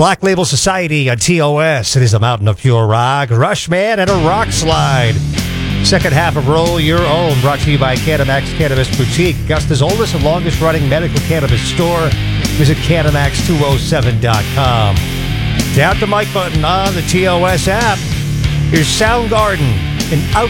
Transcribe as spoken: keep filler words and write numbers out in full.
Black Label Society on T O S. It is a mountain of pure rock. Rushman and a rock slide. Second half of Roll Your Own, brought to you by Canamax Cannabis Boutique, Augusta's oldest and longest running medical cannabis store. Visit Canamax two oh seven dot com. Tap the mic button on the T O S app. Here's Soundgarden and Out